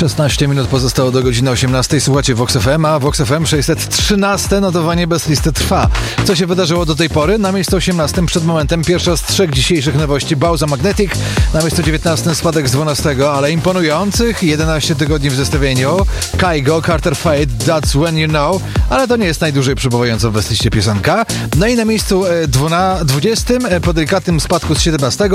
16 minut pozostało do godziny 18. Słuchacie Vox FM, a Vox FM 613 notowanie bez listy trwa. Co się wydarzyło do tej pory? Na miejscu 18 przed momentem pierwsza z 3 dzisiejszych nowości Bauza Magnetic. Na miejscu 19 spadek z 12, ale imponujących 11 tygodni w zestawieniu. Kygo, Carter Fade, That's When You Know, ale to nie jest najdłużej przebywająca w liście piosenka. No i na miejscu 20 po delikatnym spadku z 17